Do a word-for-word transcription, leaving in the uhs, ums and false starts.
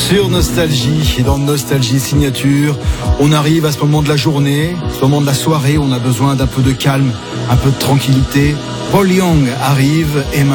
Sur Nostalgie et dans Nostalgie Signature, on arrive à ce moment de la journée, ce moment de la soirée où on a besoin d'un peu de calme, un peu de tranquillité. Paul Young arrive et